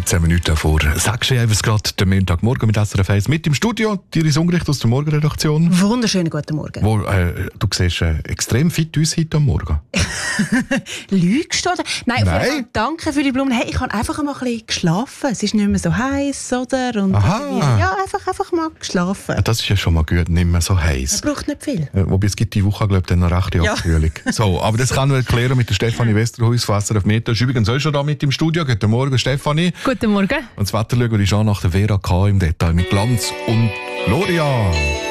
13 Minuten vor 6 Uhr, es gerade der Montagmorgen mit SRF 1 mit im Studio. Iris Ungericht aus der Morgenredaktion. Wunderschönen guten Morgen. Du siehst extrem fit aus heute am Morgen. Lügst du? Nein. Danke für die Blumen. Hey, ich habe einfach mal ein bisschen geschlafen. Es ist nicht mehr so heiß, oder? Und ja, einfach mal geschlafen. Das ist ja schon mal gut, nicht mehr so heiß. Es braucht nicht viel. Wobei es gibt die Woche, glaube ich, dann noch rechte Abkühlung. So, aber das kann wir erklären mit der Stefanie Westerhuis von SRF Meteo. Ist übrigens auch schon da mit im Studio. Guten Morgen, Stefanie. Guten Morgen. Und das Wetter schauen wir uns an nach der Vera K. im Detail mit Glanz und Gloria.